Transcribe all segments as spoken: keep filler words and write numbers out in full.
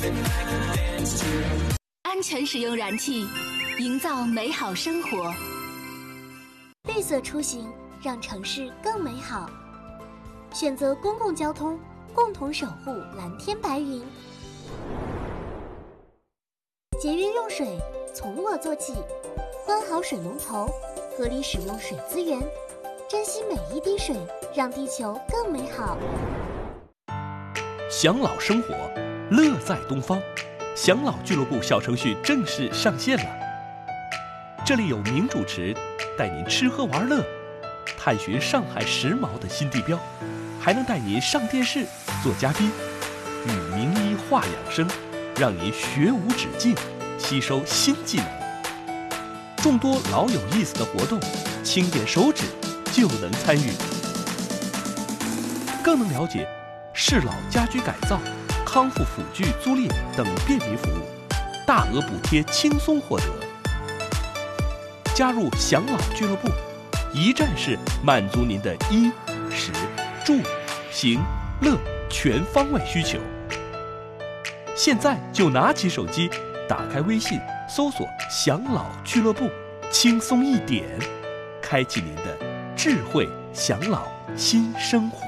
安全使用燃气，营造美好生活。 绿色出行，让城市更美好。选择公共交通，共同守护蓝天白云。节约用水，从我做起。关好水龙头，合理使用水资源，珍惜每一滴水，让地球更美好。 享老生活，乐在东方。享老俱乐部小程序正式上线了，这里有名主持带您吃喝玩乐，探寻上海时髦的新地标，还能带您上电视做嘉宾，与名医话养生，让您学无止境，吸收新技能。众多老有意思的活动，轻点手指就能参与，更能了解适老家居改造、康复辅具租赁等便民服务，大额补贴轻松获得。加入享老俱乐部，一站式满足您的衣、食、住、行、乐全方位需求。现在就拿起手机，打开微信，搜索“享老俱乐部”，轻松一点，开启您的智慧享老新生活。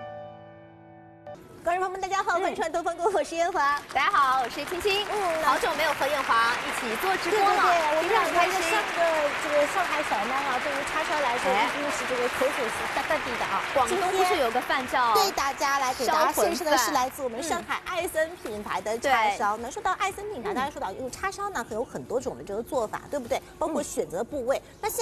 观众朋友们，大家好，欢迎收看《东方过》，我是燕华。 大家好，我是青青。嗯，好久没有和燕华一起做直播了， 对对对，我们两个开心。 上个这个上海小猫啊，对于叉烧来说，一定是这个口水是大大地的啊。 广东不是有个饭叫对大家来给大家献上的是来自我们上海艾森品牌的叉烧。那说到艾森品牌，大家说到用叉烧呢，可有很多种的这个做法，对不对？包括选择部位。那现